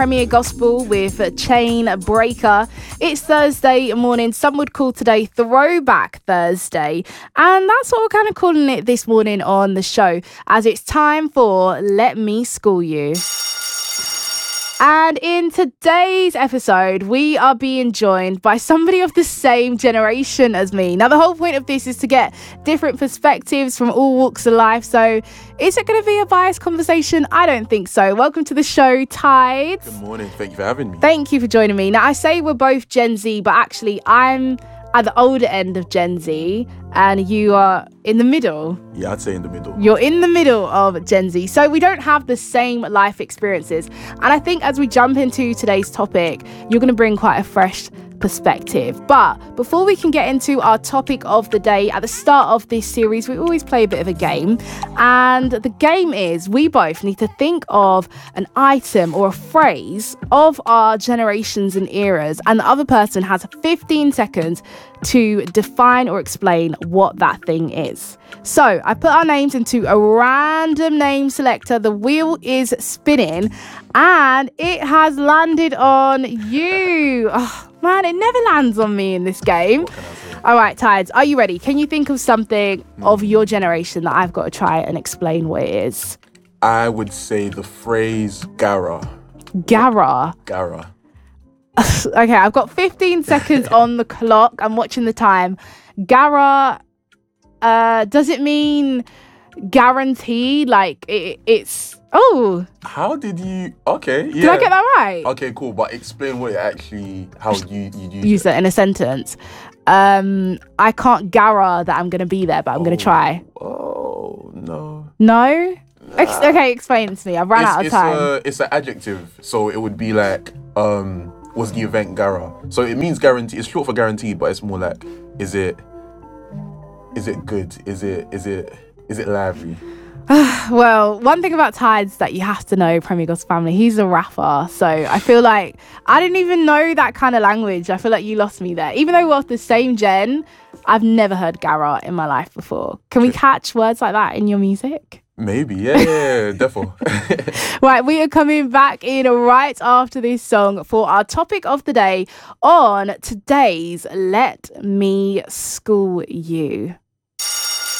Premier Gospel with Chain Breaker. It's Thursday morning. Some would call today Throwback Thursday. And that's what we're kind of calling it this morning on the show, as it's time for Let Me School You. And in today's episode, we are being joined by somebody of the same generation as me. Now, the whole point of this is to get different perspectives from all walks of life. So is it going to be a biased conversation? I don't think so. Welcome to the show, Tides. Good morning. Thank you for having me. Thank you for joining me. Now, I say we're both Gen Z, but actually I'm at the older end of Gen Z and you are in the middle. Yeah, I'd say in the middle. You're in the middle of Gen Z. So we don't have the same life experiences. And I think as we jump into today's topic, you're going to bring quite a fresh perspective. But before we can get into our topic of the day, at the start of this series, we always play a bit of a game. And the game is we both need to think of an item or a phrase of our generations and eras. And the other person has 15 seconds to define or explain what that thing is. So I put our names into a random name selector. The wheel is spinning and it has landed on you. Oh, man, it never lands on me in this game. All right, Tides, are you ready? Can you think of something of your generation that I've got to try and explain what it is? I would say the phrase Gara. Gara. Gara. Okay, I've got 15 seconds on the clock. I'm watching the time. Gara, does it mean guarantee? Like it's... Oh. How did you... Okay, yeah. Did I get that right? Okay, cool. But explain what it actually... How you use it in a sentence. I can't Gara that I'm going to be there, but I'm going to try. Oh, no. No? Okay, explain it to me. I've run out of time. It's an adjective. So it would be like... was the event Gara? So it means guarantee. It's short for guaranteed, but it's more like, is it good? Is it lively? Well, one thing about Tides that you have to know, Premier Gospel family, he's a rapper. So I feel like I didn't even know that kind of language. I feel like you lost me there. Even though we're of the same gen, I've never heard Gara in my life before. Can we catch words like that in your music? Maybe, yeah, definitely. Right, we are coming back in right after this song for our topic of the day on today's Let Me School You.